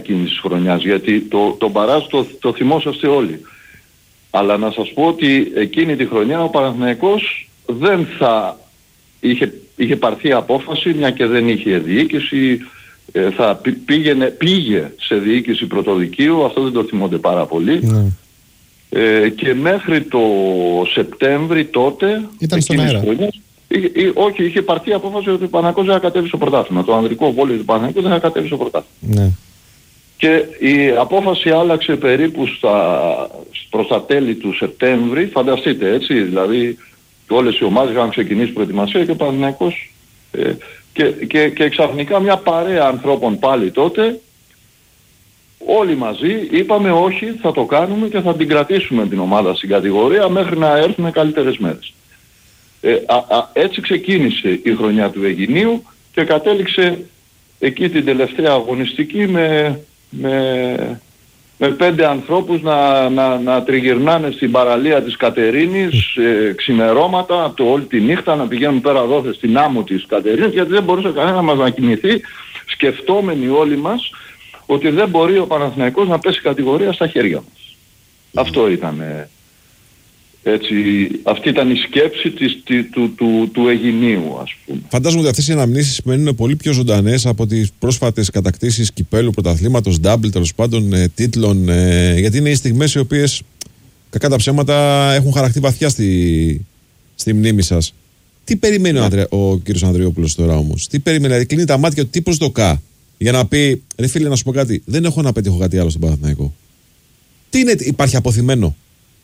εκείνης της χρονιάς, γιατί το μπαράζ το θυμόσαστε όλοι. Αλλά να σας πω ότι εκείνη τη χρονιά ο Παναθηναϊκός δεν θα είχε πάρθει απόφαση, μια και δεν είχε διοίκηση, θα πήγε σε διοίκηση πρωτοδικείου, αυτό δεν το θυμόνται πάρα πολύ. Και μέχρι το Σεπτέμβρη τότε, ήταν στον αέρα. Όχι, είχε πάρθει απόφαση ότι ο Παναθηναϊκός δεν θα κατέβει στο πρωτάθλημα. Το ανδρικό βόλεϊ του Παναθηναϊκού δεν θα κατέβει στο πρωτάθλημα. Ναι. Και η απόφαση άλλαξε περίπου προς τα τέλη του Σεπτέμβρη, φανταστείτε έτσι, δηλαδή όλες οι ομάδες είχαν ξεκινήσει προετοιμασία και ο Παναθηναϊκός και ξαφνικά μια παρέα ανθρώπων πάλι τότε, όλοι μαζί είπαμε όχι, θα το κάνουμε και θα την κρατήσουμε την ομάδα στην κατηγορία μέχρι να έρθουν καλύτερες μέρες. Έτσι ξεκίνησε η χρονιά του Αιγινίου και κατέληξε εκεί την τελευταία αγωνιστική με 5 ανθρώπους να τριγυρνάνε στην παραλία της Κατερίνης ξημερώματα όλη τη νύχτα, να πηγαίνουν πέρα δόθε στην άμμο της Κατερίνης, γιατί δεν μπορούσε κανένα μας να κοιμηθεί, σκεφτόμενοι όλοι μας ότι δεν μπορεί ο Παναθηναϊκός να πέσει κατηγορία στα χέρια μας. Αυτό ήταν, έτσι, αυτή ήταν η σκέψη του Αιγινίου, ας πούμε. Φαντάζομαι ότι αυτές οι αναμνήσεις μένουν πολύ πιο ζωντανές από τις πρόσφατες κατακτήσεις κυπέλου, πρωταθλήματος, double, τέλος πάντων, τίτλων, γιατί είναι οι στιγμές οι οποίες, κακά τα ψέματα, έχουν χαραχτεί βαθιά στη μνήμη σας. Τι περιμένει ο κύριος Ανδριόπουλος τώρα όμως? Τι περιμένει? Δηλαδή κλείνει τα μάτια, τι προσδοκά για να πει, ρε φίλε, να σου πω κάτι, δεν έχω να πετύχω κάτι άλλο στον Παναθηναϊκό? Τι είναι, υπάρχει αποθυμένο?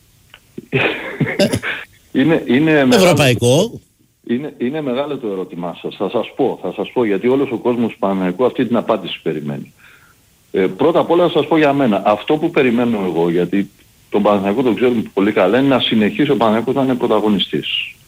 είναι ευρωπαϊκό. Είναι μεγάλο το ερώτημά σας. Θα σας πω γιατί όλος ο κόσμος του Παναθηναϊκού αυτή την απάντηση περιμένει. Πρώτα απ' όλα θα σας πω για μένα. Αυτό που περιμένω εγώ, γιατί τον Παναθηναϊκό τον ξέρουμε πολύ καλά, είναι να συνεχίσει ο Παναθηναϊκός να είναι πρωταγωνιστής.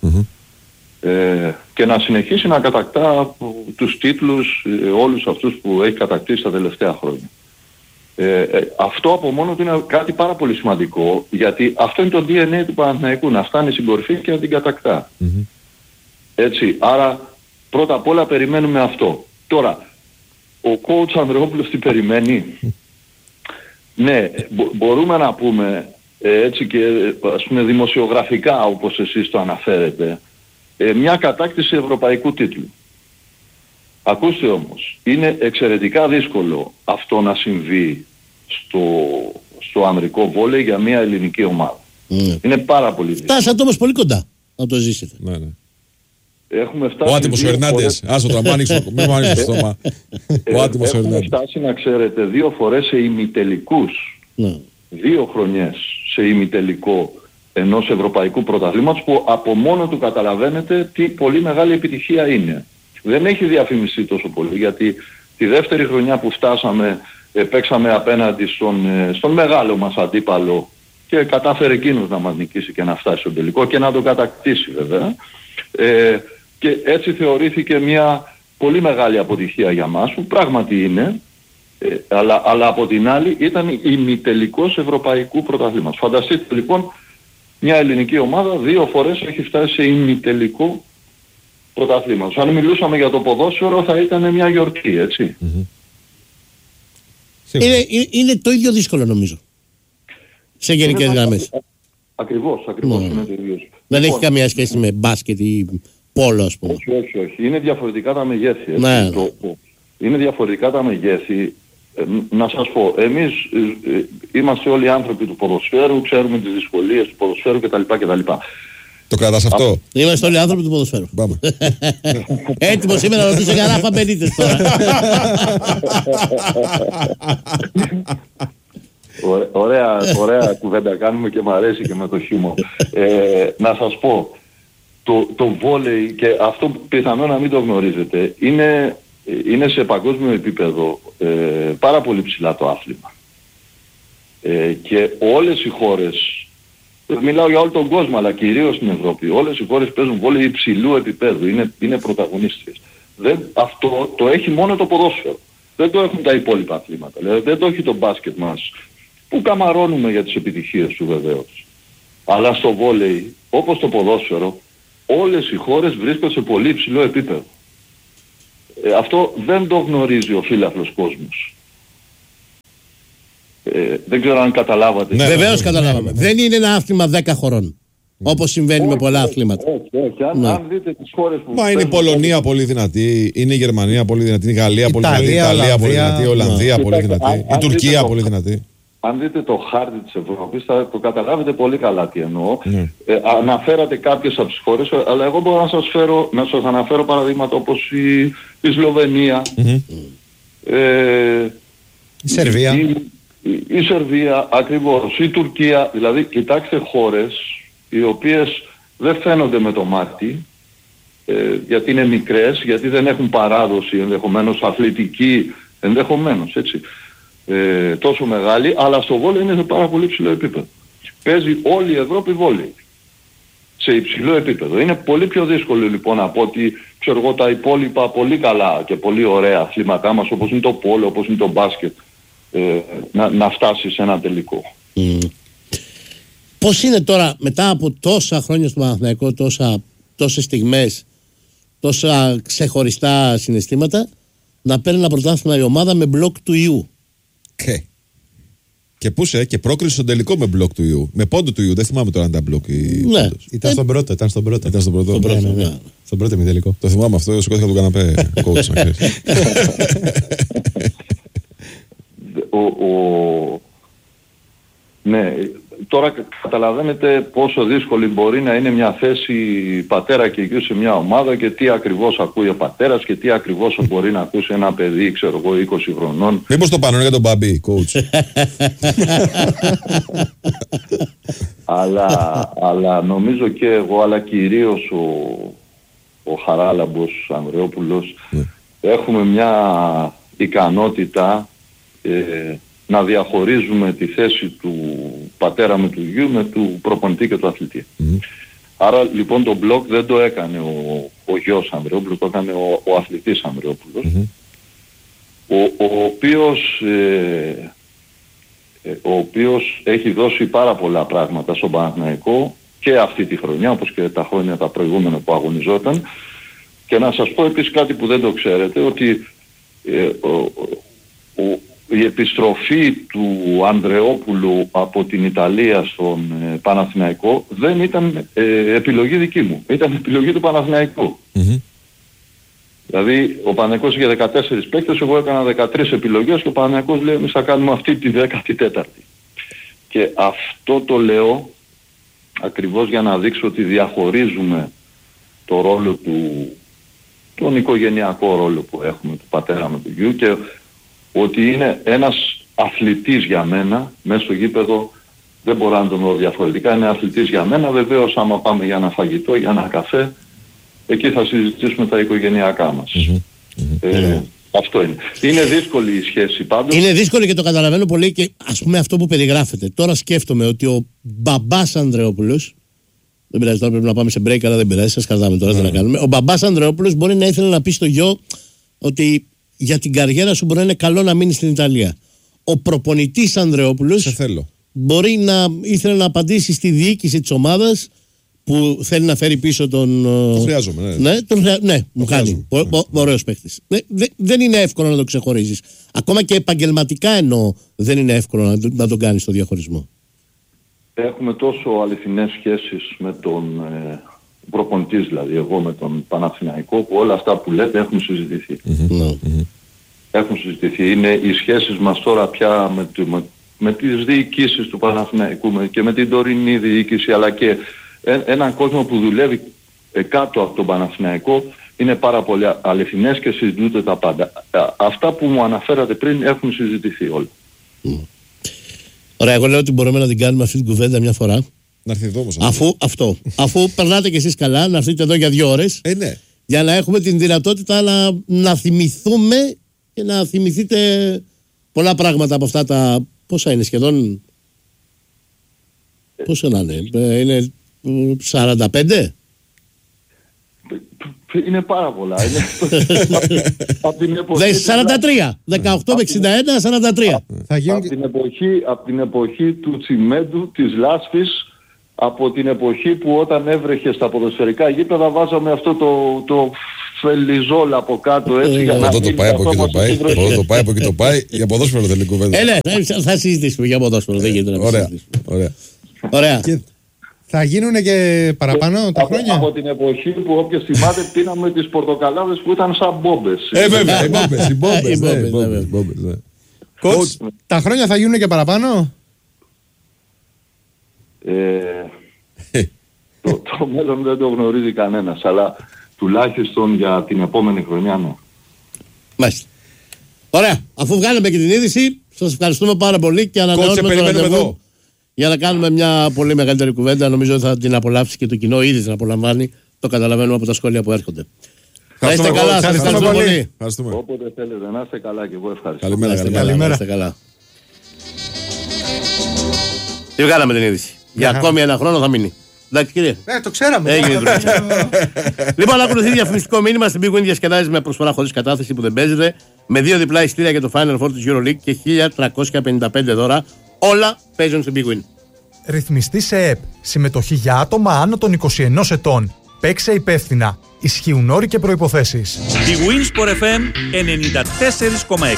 Και να συνεχίσει να κατακτά τους τίτλους όλους αυτούς που έχει κατακτήσει τα τελευταία χρόνια. Αυτό από μόνο του είναι κάτι πάρα πολύ σημαντικό, γιατί αυτό είναι το DNA του Παναθηναϊκού, να φτάνει στην κορυφή και να την κατακτά. Έτσι, άρα πρώτα απ' όλα περιμένουμε αυτό. Τώρα, ο coach Ανδρεόπουλος τι περιμένει? Ναι, μπορούμε να πούμε έτσι και ας πούμε δημοσιογραφικά, όπως εσείς το αναφέρετε, μια κατάκτηση ευρωπαϊκού τίτλου. Ακούστε όμως, είναι εξαιρετικά δύσκολο αυτό να συμβεί στο ανδρικό βόλεϊ για μια ελληνική ομάδα. Είναι πάρα πολύ δύσκολο. Φτάσατε όμως πολύ κοντά να το ζήσετε. Ναι. Έχουμε φτάσει. Ο άτιμος ο Ερνάντες. Άσο το αμάνιξο. Μην μου άνοιξε το στόμα. Ο άτιμος ο Ερνάντες. Έχουμε φτάσει, να ξέρετε, 2 φορές σε ημιτελικούς. 2 χρονιές σε ημιτελικό ενός ευρωπαϊκού πρωταθλήματος, που από μόνο του καταλαβαίνετε τι πολύ μεγάλη επιτυχία είναι. Δεν έχει διαφημιστεί τόσο πολύ, γιατί τη δεύτερη χρονιά που φτάσαμε παίξαμε απέναντι στον μεγάλο μας αντίπαλο και κατάφερε εκείνος να μας νικήσει και να φτάσει στον τελικό και να το κατακτήσει βέβαια. Και έτσι θεωρήθηκε μια πολύ μεγάλη αποτυχία για μας, που πράγματι είναι, αλλά από την άλλη ήταν ημιτελικός ευρωπαϊκού πρωταθλήματος. Φανταστείτε λοιπόν, μια ελληνική ομάδα 2 φορές έχει φτάσει σε ημιτελικό πρωταθλήματος. Αν μιλούσαμε για το ποδόσφαιρο θα ήταν μια γιορτή, έτσι. Είναι το ίδιο δύσκολο νομίζω, σε γενικές γραμμές. Ακριβώς είναι το ίδιο. Δεν έχει καμία σχέση με μπάσκετ ή πόλο, ας πούμε. Όχι. Είναι διαφορετικά τα μεγέθη. Ναι. Είναι διαφορετικά τα μεγέθη. Να σας πω, εμείς είμαστε όλοι άνθρωποι του ποδοσφαίρου, ξέρουμε τις δυσκολίες του ποδοσφαίρου κτλ. Το κρατάς αυτό? Είμαστε όλοι άνθρωποι του ποδοσφαίρου. Έτοιμος είμαι να ρωτήσω για Ράφα Μπενίτες τώρα. Ωραία κουβέντα κάνουμε και μου αρέσει και με το χιούμορ. Να σας πω, το βόλεϊ, και αυτό πιθανό να μην το γνωρίζετε, είναι σε παγκόσμιο επίπεδο πάρα πολύ ψηλά το άθλημα. Και όλες οι χώρες, μιλάω για όλο τον κόσμο αλλά κυρίως στην Ευρώπη, όλες οι χώρες παίζουν βόλεϊ υψηλού επίπεδου, είναι πρωταγωνίστριες. Αυτό το έχει μόνο το ποδόσφαιρο. Δεν το έχουν τα υπόλοιπα αθλήματα. Δηλαδή δεν το έχει το μπάσκετ μας, που καμαρώνουμε για τις επιτυχίες του βεβαίως. Αλλά στο βόλεϊ, όπως το ποδόσφαιρο, όλες οι χώρες βρίσκονται σε πολύ υψηλό επίπεδο. Αυτό δεν το γνωρίζει ο φύλαθλος κόσμος. Δεν ξέρω αν καταλάβατε. Ναι, βεβαίως καταλάβαμε. Δεν είναι ένα άθλημα 10 χωρών. Όπως συμβαίνει με πολλά αθλήματα. Όχι. Αν δείτε τις χώρες που. Μα είναι η Πολωνία πολύ δυνατή, είναι η Γερμανία πολύ δυνατή, είναι η Γαλλία πολύ δυνατή, η Ιταλία πολύ δυνατή, η Ολλανδία πολύ δυνατή, η Τουρκία πολύ δυνατή. Αν δείτε το χάρτη της Ευρώπης θα το καταλάβετε πολύ καλά τι εννοώ. Αναφέρατε κάποιες από τις χώρες, αλλά εγώ μπορώ να σας αναφέρω παραδείγματα όπως η Σλοβενία, η Σερβία. Η Σερβία ακριβώς, η Τουρκία. Δηλαδή κοιτάξτε χώρες οι οποίες δεν φαίνονται με το μάτι, γιατί είναι μικρές, γιατί δεν έχουν παράδοση ενδεχομένως αθλητική, ενδεχομένως έτσι, τόσο μεγάλη, αλλά στο βόλεϊ είναι σε πάρα πολύ ψηλό επίπεδο. Παίζει όλη η Ευρώπη βόλεϊ σε υψηλό επίπεδο. Είναι πολύ πιο δύσκολο λοιπόν από ότι ξέρω εγώ τα υπόλοιπα πολύ καλά και πολύ ωραία αθλήματά μας, όπως είναι το πόλο, όπως είναι το μπάσκετ, να φτάσει σε ένα τελικό. Πώς είναι τώρα μετά από τόσα χρόνια στο Παναθηναϊκό, τόσες στιγμές, τόσα ξεχωριστά συναισθήματα, να παίρνει ένα πρωτάθλημα η ομάδα με μπλοκ του ιού? Και πού και πρόκρισε στον τελικό με μπλοκ του ιού. Με πόντο του ιού, δεν θυμάμαι τώρα αν ήταν μπλοκ. Ναι. Ήταν στον πρώτο. Στον πρώτο μη τελικό. Το θυμάμαι αυτό, σηκώθηκα τον καναπέ. Coach, ναι, τώρα καταλαβαίνετε πόσο δύσκολη μπορεί να είναι μια θέση πατέρα και γιου σε μια ομάδα και τι ακριβώς ακούει ο πατέρας και τι ακριβώς μπορεί να ακούσει ένα παιδί, ξέρω εγώ, 20 χρονών. Μήπως το πάνω για τον Μπαμπή, coach. αλλά νομίζω και εγώ, αλλά κυρίως ο Χαράλαμπος Ανδρεόπουλος, έχουμε μια ικανότητα να διαχωρίζουμε τη θέση του πατέρα με του γιου με του προπονητή και του αθλητή. Άρα λοιπόν το μπλοκ δεν το έκανε ο γιος Ανδρεόπουλος, το έκανε ο αθλητής Ανδρεόπουλος, ο οποίος έχει δώσει πάρα πολλά πράγματα στον Παναθηναϊκό και αυτή τη χρονιά, όπως και τα χρόνια τα προηγούμενα που αγωνιζόταν. Και να σας πω επίσης κάτι που δεν το ξέρετε, ότι η επιστροφή του Ανδρεόπουλου από την Ιταλία στον Παναθηναϊκό δεν ήταν επιλογή δική μου, ήταν επιλογή του Παναθηναϊκού. Δηλαδή ο Παναθηναϊκός είχε 14 παίκτες, εγώ έκανα 13 επιλογές και ο Παναθηναϊκός λέει εμείς θα κάνουμε αυτή τη 14η. Και αυτό το λέω ακριβώς για να δείξω ότι διαχωρίζουμε το ρόλο τον οικογενειακό ρόλο που έχουμε του πατέρα με του γιου, και ότι είναι ένας αθλητής για μένα μέσα στο γήπεδο, δεν μπορώ να τον δω διαφορετικά, είναι αθλητής για μένα. Βεβαίως άμα πάμε για ένα φαγητό, για ένα καφέ, εκεί θα συζητήσουμε τα οικογενειακά μας. Αυτό είναι. Είναι δύσκολη η σχέση πάντως. Είναι δύσκολη και το καταλαβαίνω πολύ, και ας πούμε αυτό που περιγράφεται. Τώρα σκέφτομαι ότι ο μπαμπάς Ανδρεόπουλος, δεν πειράζει τώρα, πρέπει να πάμε σε break, αλλά δεν πειράζει, σας κρατάμε τώρα, δεν να κάνουμε. Ο μπαμπάς Ανδρεόπουλος μπορεί να ήθελε να πει στο γιο ότι για την καριέρα σου μπορεί να είναι καλό να μείνει στην Ιταλία. Ο προπονητής Ανδρεόπουλος μπορεί να ήθελε να απαντήσει στη διοίκηση της ομάδας που θέλει να φέρει πίσω τον. Το χρειάζομαι, ναι, μου κάνει. Ωραίος παίκτης. Δεν είναι εύκολο να το ξεχωρίζεις. Ακόμα και επαγγελματικά εννοώ, δεν είναι εύκολο να τον κάνεις το διαχωρισμό. Έχουμε τόσο αληθινές σχέσεις με τον προπονητής, δηλαδή εγώ με τον Παναθηναϊκό, που όλα αυτά που λέτε έχουν συζητηθεί. Έχουν συζητηθεί. Είναι οι σχέσεις μας τώρα πια με τις διοικήσεις του Παναθηναϊκού και με την τωρινή διοίκηση, αλλά και έναν κόσμο που δουλεύει κάτω από τον Παναθηναϊκό, είναι πάρα πολύ αληθινές και συζητούνται τα πάντα. Αυτά που μου αναφέρατε πριν έχουν συζητηθεί όλα. Ωραία, εγώ λέω ότι μπορούμε να την κάνουμε αυτή την κουβέντα μια φορά. Να έρθει εδώ όμως. Αφού περνάτε κι εσείς καλά, να έρθετε εδώ για 2 ώρες. Ναι. Για να έχουμε την δυνατότητα να θυμηθούμε και να θυμηθείτε πολλά πράγματα από αυτά τα. Πόσα είναι σχεδόν. Πόσα να είναι, είναι 45? Είναι πάρα πολλά. Από την εποχή 43. 18 με 61, 43. Από την εποχή του τσιμέντου, της λάσπης, από την εποχή που όταν έβρεχε στα ποδοσφαιρικά γήπεδα βάζαμε αυτό το φελιζόλα από κάτω έτσι για να εδώ το πάει, από εκεί το πάει. Εδώ το πάει, από εκεί το πάει. Για ποδόσφαιρο θέλει κουβέντα. Θα συζητήσουμε για ποδόσφαιρο. Δεν γίνεται να συζητήσουμε. Ωραία. Θα γίνουν και παραπάνω τα χρόνια. Από την εποχή που όποιος θυμάται πίναμε τις πορτοκαλάδες που ήταν σαν μπόμπες. Βέβαια, οι μπόμπες. Κότς, τα χρόνια θα γίνουν και παραπάνω. Το μέλλον δεν το γνωρίζει κανένας, αλλά τουλάχιστον για την επόμενη χρονιά, ναι. Μάλιστα. Ωραία. Αφού βγάλαμε και την είδηση, σας ευχαριστούμε πάρα πολύ και ανανεώνουμε το ραντεβού για να κάνουμε μια πολύ μεγαλύτερη κουβέντα. Νομίζω θα την απολαύσει και το κοινό, ήδη την απολαμβάνει. Το καταλαβαίνουμε από τα σχόλια που έρχονται. Να είστε καλά, σας ευχαριστούμε πολύ. Όποτε θέλετε, να είστε καλά και εγώ ευχαριστώ. Καλημέρα. Να είστε καλά. Τι βγάλαμε την είδηση. Για ακόμη ένα χρόνο θα μείνει. Εντάξει, κύριε. Το ξέραμε. Λοιπόν, ακολουθεί διαφημιστικό μήνυμα. Στην Big Win διασκεδάζει με προσφορά χωρίς κατάθεση που δεν παίζεται. Με 2 διπλά εισιτήρια για το Final Four της EuroLeague και 1.355 δώρα. Όλα παίζουν στην Big Win. Ρυθμιστή σε ΕΠ. Συμμετοχή για άτομα άνω των 21 ετών. Παίξε υπεύθυνα. Ισχύουν όροι και προϋποθέσεις. Big Win Sport FM 94,6.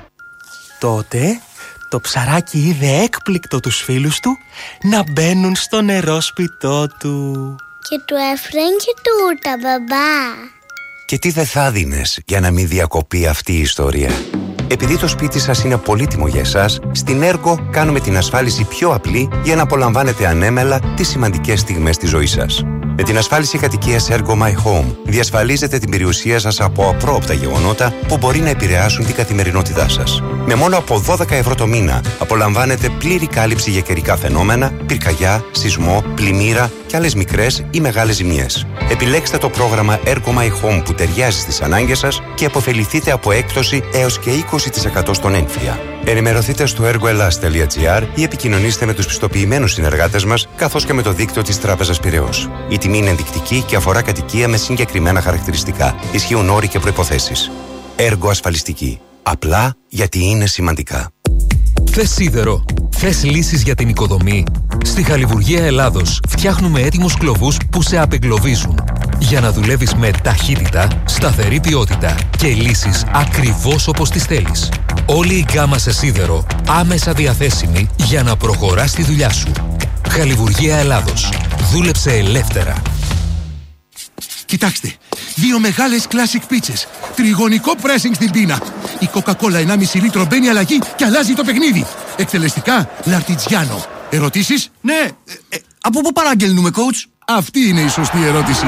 Τότε το ψαράκι είδε έκπληκτο τους φίλους του να μπαίνουν στο νερόσπιτό του. Και του έφεραν και τούρτα, μπαμπά. Και τι δεν θα δίνες για να μην διακοπεί αυτή η ιστορία. Επειδή το σπίτι σας είναι πολύτιμο για εσάς, στην Ergo κάνουμε την ασφάλιση πιο απλή για να απολαμβάνετε ανέμελα τις σημαντικές στιγμές της ζωής σας. Με την ασφάλιση κατοικίας Ergo My Home διασφαλίζετε την περιουσία σας από απρόοπτα γεγονότα που μπορεί να επηρεάσουν την καθημερινότητά σας. Με μόνο από 12 ευρώ το μήνα απολαμβάνετε πλήρη κάλυψη για καιρικά φαινόμενα, πυρκαγιά, σεισμό, πλημμύρα και άλλες μικρές ή μεγάλες ζημιές. Επιλέξτε το πρόγραμμα Ergo My Home που ταιριάζει στις ανάγκες σας και αποφεληθείτε από έκπτωση έως και 20% στον έμφυα. Ενημερωθείτε στο ergoelas.gr ή επικοινωνήστε με τους πιστοποιημένους συνεργάτες μας καθώς και με το δίκτυο της Τράπεζας Πειραιώς. Η τιμή είναι ενδεικτική και αφορά κατοικία με συγκεκριμένα χαρακτηριστικά. Ισχύουν όροι και προϋποθέσεις. Ergo ασφαλιστική. Απλά γιατί είναι σημαντικά. Θες σίδερο? Θες λύσεις για την οικοδομή? Στη Χαλιβουργία Ελλάδος φτιάχνουμε έτοιμους κλωβούς που σε απεγκλωβίζουν. Για να δουλεύεις με ταχύτητα, σταθερή ποιότητα και λύσεις ακριβώς όπως τις θέλεις. Όλη η γκάμα σε σίδερο άμεσα διαθέσιμη για να προχωράς τη δουλειά σου. Χαλιβουργία Ελλάδος. Δούλεψε ελεύθερα. Κοιτάξτε, 2 μεγάλες classic πίτσες. Τριγωνικό pressing στην πίνα. Η Coca-Cola 1,5 λίτρο μπαίνει αλλαγή και αλλάζει το παιχνίδι. Εκτελεστικά, Λαρτιτζιάνο. Ερωτήσεις? Ναι. Από πού παραγγέλνουμε, coach? Αυτή είναι η σωστή ερώτηση.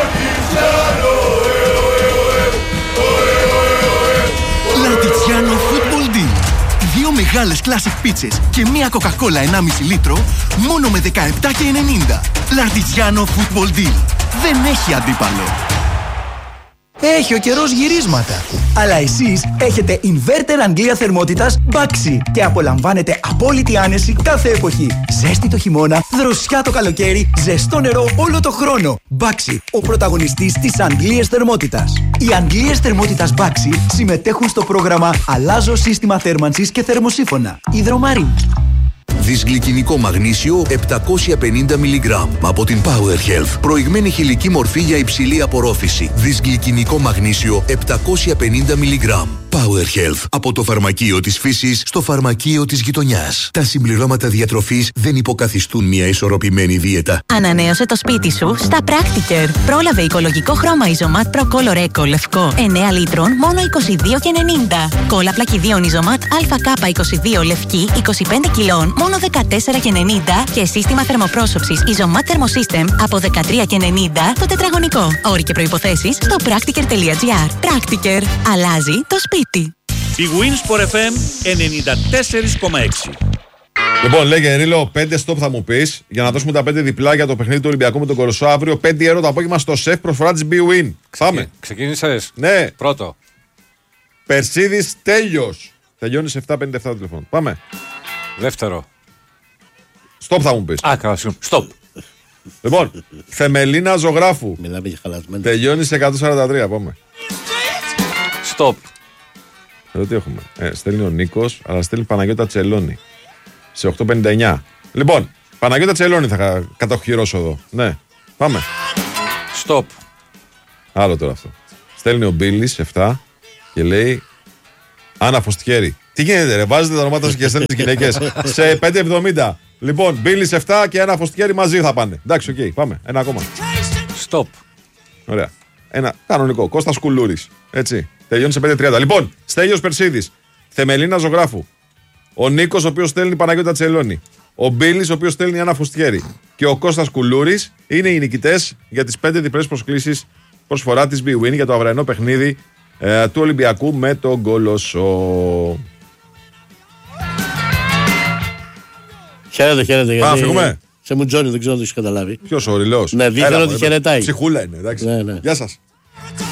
Λαρτιτζιάνο Football Deal. 2 μεγάλες classic πίτσες και μία Coca-Cola 1,5 λίτρο μόνο με 17,90. Λαρτιτζιάνο Football Deal. Δεν έχει αντίπαλο. Έχει ο καιρός γυρίσματα. Αλλά εσείς έχετε inverter Αγγλία θερμότητας Baxi και απολαμβάνετε απόλυτη άνεση κάθε εποχή. Ζέστη το χειμώνα, δροσιά το καλοκαίρι, ζεστό νερό όλο το χρόνο. Baxi, ο πρωταγωνιστής της Αγγλίας θερμότητας. Οι Αγγλίες θερμότητας Baxi συμμετέχουν στο πρόγραμμα Αλλάζω σύστημα θέρμανσης και θερμοσύφωνα. Υδρομαρίν. Δυσγλυκινικό μαγνήσιο 750 mg από την Power Health. Προηγμένη χηλική μορφή για υψηλή απορρόφηση. Δυσγλυκινικό μαγνήσιο 750 mg. Power Health. Από το φαρμακείο της φύσης στο φαρμακείο της γειτονιάς. Τα συμπληρώματα διατροφής δεν υποκαθιστούν μια ισορροπημένη δίαιτα. Ανανέωσε το σπίτι σου στα Practicare. Πρόλαβε οικολογικό χρώμα Isomat Pro Color Eco λευκό 9 λίτρων μόνο 22,90. Κόλλα πλακιδίων Isomat ΑΚ22 λευκή 25 κιλών μόνο 14,90 και σύστημα θερμοπρόσωψης Isomat Thermosystem από 13,90 το τετραγωνικό. Όροι και προϋποθέσεις στο practicare.gr. Practicare. Αλλάζει το σπίτι. Big Win Sport FM 94,6. Λοιπόν, λέγε Ρίλο, 5 stop θα μου πεις για να δώσουμε τα 5 διπλά για το παιχνίδι του Ολυμπιακού με τον Κοροσό αύριο. 5 ευρώ το απόγευμα στο σεφ προσφορά της Big Win. Πάμε. Ξεκίνησες. Ναι. Πρώτο. Περσίδης Τέλειος. Τελειώνει σε 7,57 το τηλεφώνο. Πάμε. Δεύτερο. Stop θα μου πεις. Α, καλά, συγγνώμη. Stop. Λοιπόν, Θεμελίνα Ζωγράφου. Μιλάμε για χαλασμένο. Τελειώνει σε 143. Πάμε. Stop. Εδώ τι έχουμε. Στέλνει ο Νίκος, αλλά στέλνει Παναγιώτα Τσελώνη. Σε 8,59. Λοιπόν, Παναγιώτα Τσελώνη θα κατοχυρώσω εδώ. Ναι. Πάμε. Stop. Άλλο τώρα αυτό. Στέλνει ο Μπίλης 7 και λέει Άννα Φωστιέρη. Τι γίνεται, ρε, βάζετε τα ονόματα σας και στέλνετε τις γυναίκες σε 5,70. Λοιπόν, Μπίλης 7 και Άννα Φωστιέρη μαζί θα πάνε. Εντάξει, οκ, πάμε. Ένα ακόμα. Stop. Ωραία. Ένα κανονικό. Κώστας Κουλούρης. Έτσι. Τελειώνει σε 5,30. Λοιπόν, Στέλιος Περσίδης. Θεμελίνα Ζωγράφου. Ο Νίκος, ο οποίος στέλνει Παναγιώτα Τσελώνη. Ο Μπίλης, ο οποίος στέλνει Άννα Φωστιέρη. Και ο Κώστας Κουλούρης είναι οι νικητές για τις 5 διπλές προσκλήσεις προσφορά της BWIN για το αυριανό παιχνίδι του Ολυμπιακού με τον Κολοσσό. Χαίρετε. Πάμε, φύγουμε. Σε μουτζόνι, δεν ξέρω αν το έχεις καταλάβει. Ποιος ο Ρηλός? Ναι, δείχνει ότι χαιρετάει. Ψυχούλα είναι, εντάξει. Ναι. Γεια σας.